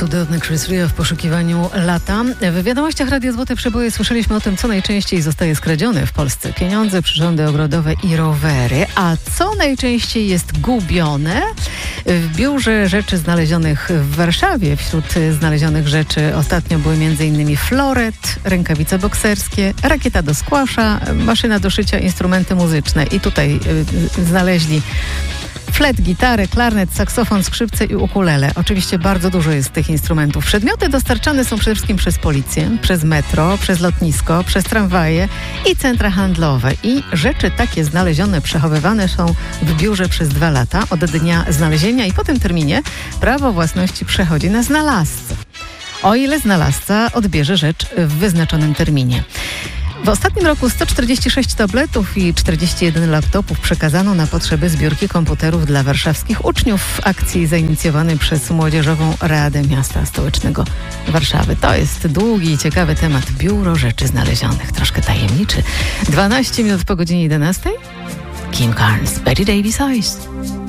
Cudowny Chris Rea w poszukiwaniu lata. W wiadomościach Radia Złote Przeboje słyszeliśmy o tym, co najczęściej zostaje skradzione w Polsce. Pieniądze, przyrządy ogrodowe i rowery. A co najczęściej jest gubione? W biurze rzeczy znalezionych w Warszawie. Wśród znalezionych rzeczy ostatnio były m.in. floret, rękawice bokserskie, rakieta do squasha, maszyna do szycia, instrumenty muzyczne. I tutaj znaleźli flet, gitarę, klarnet, saksofon, skrzypce i ukulele. Oczywiście bardzo dużo jest tych instrumentów. Przedmioty dostarczane są przede wszystkim przez policję, przez metro, przez lotnisko, przez tramwaje i centra handlowe. I rzeczy takie znalezione przechowywane są w biurze przez 2 lata od dnia znalezienia i po tym terminie prawo własności przechodzi na znalazcę. O ile znalazca odbierze rzecz w wyznaczonym terminie. W ostatnim roku 146 tabletów i 41 laptopów przekazano na potrzeby zbiórki komputerów dla warszawskich uczniów w akcji zainicjowanej przez Młodzieżową Radę Miasta Stołecznego Warszawy. To jest długi i ciekawy temat. Biuro rzeczy znalezionych. Troszkę tajemniczy. 12 minut po godzinie 11. Kim Carnes, Betty Davis Eyes.